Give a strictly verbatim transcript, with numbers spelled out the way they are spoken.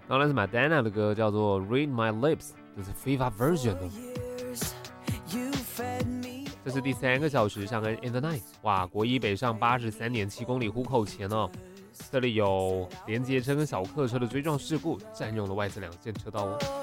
当然是 Madonna 的歌，叫做 Read My Lips， 这是 FIFA version 哦。这是第三个小时上恩 In the Night。哇，国一北上八十三点七公里虎口前哦，这里有连接车跟小客车的追撞事故，占用了外侧两线车道哦。